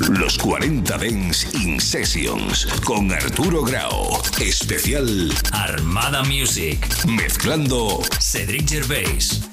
Los 40 Dance in Sessions con Arturo Grau. Especial Armada Music. Mezclando Cedric Gervais.